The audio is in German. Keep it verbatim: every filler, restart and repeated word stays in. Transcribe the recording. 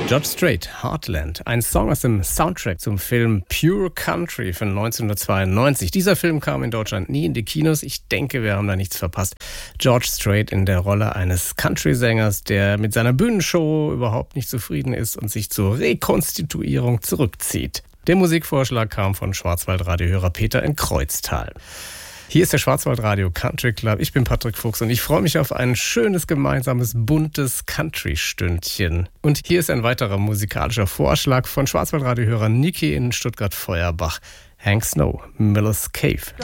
George Strait, Heartland, ein Song aus dem Soundtrack zum Film Pure Country von neunzehnhundertzweiundneunzig. Dieser Film kam in Deutschland nie in die Kinos. Ich denke, wir haben da nichts verpasst. George Strait in der Rolle eines Country-Sängers, der mit seiner Bühnenshow überhaupt nicht zufrieden ist und sich zur Rekonstituierung zurückzieht. Der Musikvorschlag kam von Schwarzwaldradiohörer Peter in Kreuztal. Hier ist der Schwarzwaldradio Country Club. Ich bin Patrick Fuchs und ich freue mich auf ein schönes, gemeinsames, buntes Country-Stündchen. Und hier ist ein weiterer musikalischer Vorschlag von Schwarzwaldradiohörer Niki in Stuttgart-Feuerbach. Hank Snow, Miller's Cave.